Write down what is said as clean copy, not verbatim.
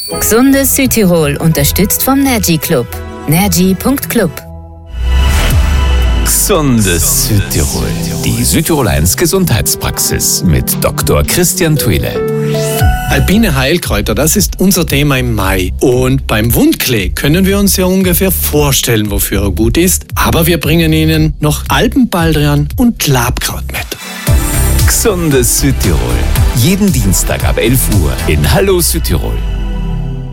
Gesundes Südtirol unterstützt vom Nergy Club. nergy.club. Gesundes Südtirol. Die Südtirol 1 Gesundheitspraxis mit Dr. Christian Thuile. Alpine Heilkräuter, das ist unser Thema im Mai. Und beim Wundklee können wir uns ja ungefähr vorstellen, wofür er gut ist. Aber wir bringen Ihnen noch Alpenbaldrian und Labkraut mit. Gesundes Südtirol. Jeden Dienstag ab 11 Uhr in Hallo Südtirol.